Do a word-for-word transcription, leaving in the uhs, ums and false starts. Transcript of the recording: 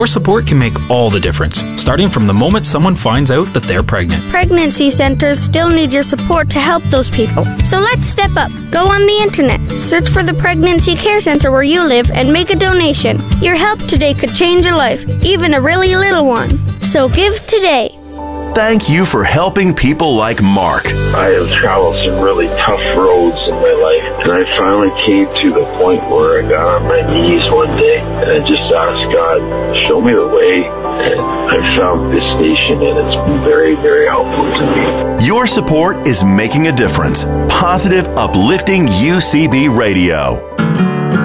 Your support can make all the difference, starting from the moment someone finds out that they're pregnant. Pregnancy centers still need your support to help those people. So let's step up. Go on the internet, search for the Pregnancy Care Center where you live, and make a donation. Your help today could change a life, even a really little one. So give today. Thank you for helping people like Mark. I have traveled some really tough roads in my life, and I finally came to the point where I got on my knees one day, and I just asked God, show me the way, and I found this station, and it's been very, very helpful to me. Your support is making a difference. Positive, uplifting U C B Radio.